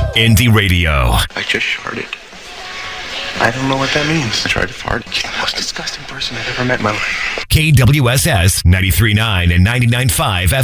Indie Radio. I just farted. I don't know what that means. I tried to fart. You're the most disgusting person I've ever met in my life. KWSS 93.9 and 99.5